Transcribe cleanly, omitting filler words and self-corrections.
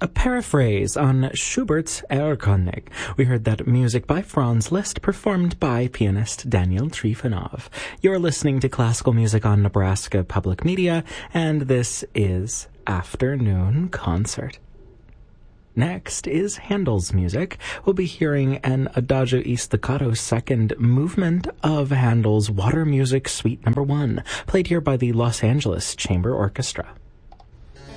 A paraphrase on Schubert's Erlkönig. We heard that music by Franz Liszt, performed by pianist Daniel Trifonov. You're listening to classical music on Nebraska Public Media, and this is Afternoon Concert. Next is Handel's music. We'll be hearing an Adagio e Staccato second movement of Handel's Water Music Suite No. 1, played here by the Los Angeles Chamber Orchestra.